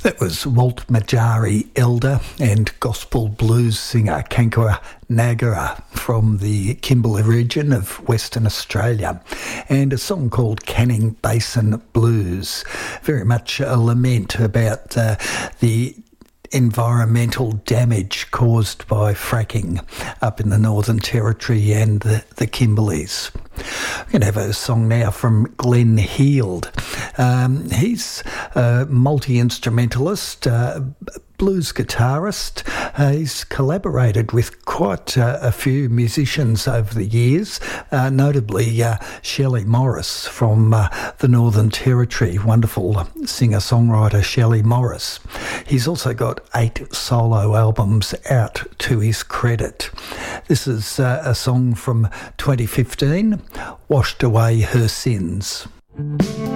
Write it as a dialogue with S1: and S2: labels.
S1: That was Walt Majari Elder and gospel blues singer Kankura Nagara from the Kimberley region of Western Australia, and a song called Canning Basin Blues, very much a lament about the environmental damage caused by fracking up in the Northern Territory and the Kimberleys. We're going to have a song now from Glenn Heald. He's a multi-instrumentalist, blues guitarist. He's collaborated with quite a few musicians over the years, notably Shelley Morris from the Northern Territory, wonderful singer-songwriter Shelley Morris. He's also got 8 solo albums out to his credit. This is a song from 2015, Washed Away Her Sins.